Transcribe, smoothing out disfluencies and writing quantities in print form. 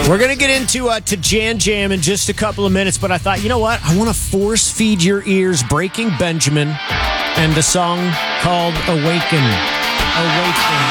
We're going to get into to Jan Jam in just a couple of minutes, but I thought, you know what? I want to force feed your ears Breaking Benjamin and a song called Awaken. Awaken.